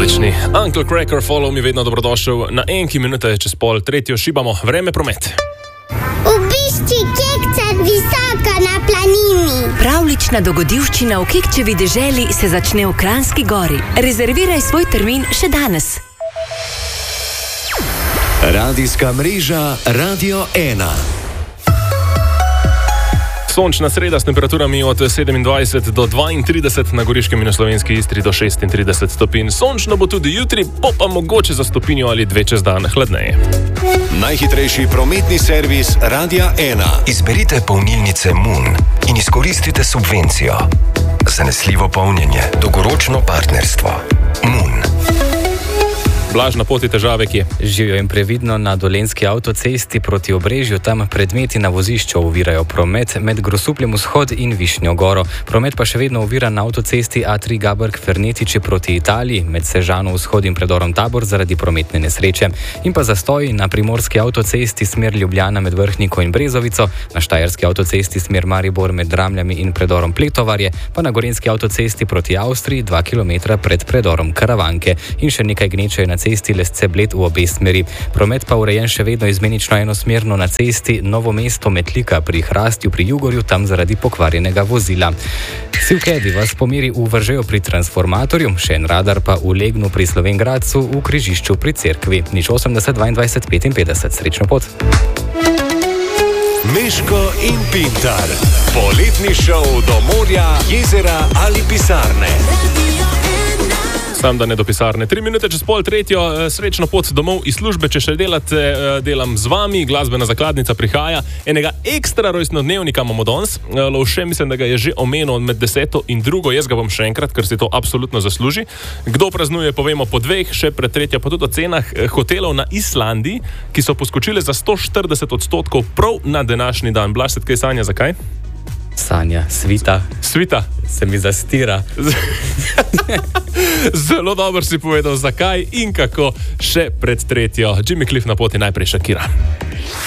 Odlični. Uncle Cracker, follow me, vedno dobrodošel. Na enki minute čez pol tretjo šibamo vreme promet. Obišči kekca visoko na planini. Pravlična dogodivščina v Kekčevi deželi se začne v Kranjski Gori. Rezerviraj svoj termin še danes. Radijska mreža Radio 1. Sončna sreda s temperaturami od 27 do 32, na Goriškem in v Slovenski Istri do 36 stopinj. Sončno bo tudi jutri, pa mogoče za stopinjo ali dve čez dan hladneje. Najhitrejši prometni servis Radia 1. Izberite polnilnice Moon in izkoristite subvencijo. Zanesljivo polnjenje, dolgoročno partnerstvo. Moon. Blaž, na poti težave kje? Živijo in previdno na Dolenjski avtocesti proti Obrežju, tam predmeti na vozišču ovirajo promet med Grosupljem vzhod in Višnjo Goro. Promet pa še vedno ovira na avtocesti A3 Gaberg-Fernetiči proti Italiji, med Sežano vzhod in predorom Tabor zaradi prometne nesreče. In pa zastoji na Primorski avtocesti smer Ljubljana med Vrhniko in Brezovico, na Štajerski avtocesti smer Maribor med Dramljami in predorom Pletovarje, pa na Gorenjski avtocesti proti Avstriji 2 km pred predorom Karavanke. In še nekaj gneče na cesti Lesce-Bled v obe smeri. Promet pa urejen še vedno izmenično enosmerno na cesti Novo mesto-Metlika pri Hrastju pri Jugorju, tam zaradi pokvarjenega vozila. Sivkedi vas pomeri v Vržejo pri transformatorju, še en radar pa v Legnu pri Slovengradcu v križišču pri Cerkvi. 080 22 55. Srečno pot. Meško in Pintar. Poletni šov do morja, jezera ali pisarne. Sam da ne do pisarne. 3 minute čez pol tretjo, srečno pot domov iz službe, če še delate, delam z vami, glasbena zakladnica prihaja. Enega ekstra rojstnodnevnika imamo danes, Lovše, mislim, da ga je že omenil med 10. in 2. Jaz ga bom še enkrat, ker si to absolutno zasluži. Kdo praznuje, povemo po 2, še pred 3, pa tudi o cenah hotelov na Islandiji, ki so poskočile za 140% prav na današnji dan. Blaž, se tkaj sanja, zakaj? Sanja, svita. Svita. Se mi zastira. Zelo dobro si povedal, zakaj in kako še pred 3. Jimmy Cliff na poti, najprej Shakira.